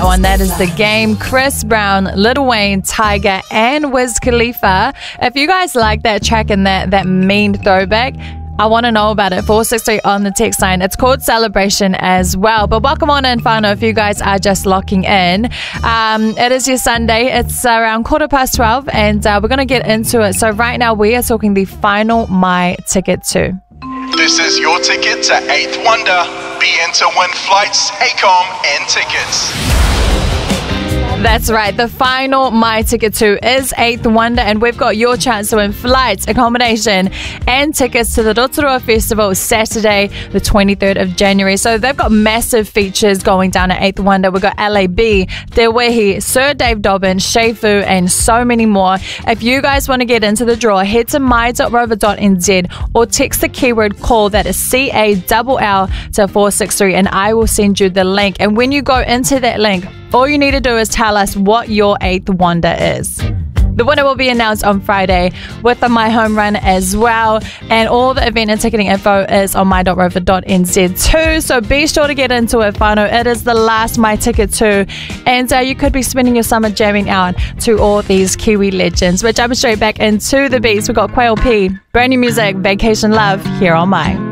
that one. That is The Game. Chris Brown, Lil Wayne, Tyga, and Wiz Khalifa. If you guys like that track and that mean throwback, I want to know about it. 463 on the text line. It's called Celebration as well. But welcome on in, whānau, if you guys are just locking in. It is your Sunday. It's around 12:15, and we're going to get into it. So right now we are talking the final My Ticket To. This is your ticket to 8th Wonder. Be in to win flights, ACOM, and tickets. That's right. The final My Ticket To is 8th Wonder, and we've got your chance to win flights, accommodation, and tickets to the Rotorua Festival Saturday, the 23rd of January. So they've got massive features going down at 8th Wonder. We've got LAB, Te Wehi, Sir Dave Dobbin, Shea Fu, and so many more. If you guys want to get into the draw, head to my.rover.nz or text the keyword call, that is CALL, to 463, and I will send you the link. And when you go into that link, all you need to do is tell us what your 8th Wonder is. The winner will be announced on Friday with the My Home Run as well. And all the event and ticketing info is on my.rover.nz too. So be sure to get into it, whānau. It is the last My Ticket To. And you could be spending your summer jamming out to all these Kiwi legends. We're jumping straight back into the beats. We've got Quail P, brand new music, Vacation Love, here on My.